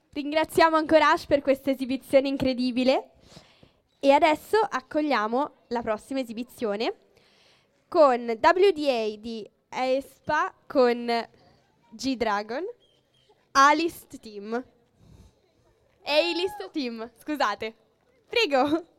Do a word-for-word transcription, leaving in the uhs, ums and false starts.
Ringraziamo ancora Ash per questa esibizione incredibile. E adesso accogliamo la prossima esibizione con W D A di aespa con G-Dragon, A-List Team. A-List Team, scusate. Prego.